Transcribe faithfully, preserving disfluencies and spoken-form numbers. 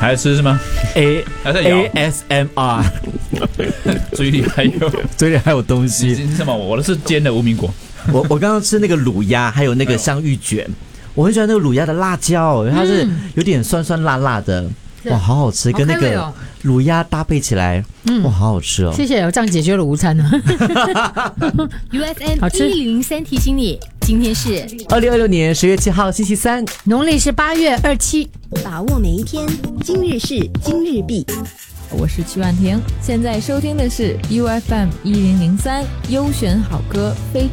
还吃是吗 ？A 还在咬 A S M R， 嘴里还有嘴里还有东西。 你是什么？我的是煎的无名果。 我我刚刚吃那个卤鸭，还有那个香芋卷，我很喜欢那个卤鸭的辣椒，因为它是有点酸酸辣辣的。哇，好好吃，跟那个卤鸭搭配起来，嗯，哇，好好吃哦！ 谢谢，这样解决了午餐呢。 U F M 一零三提醒你，今天是二零二六年十月七号星期三， 农历是八月二七， 把握每一天，今日事今日毕。 我是曲婉婷，现在收听的是 U F M 一零零三优选好歌非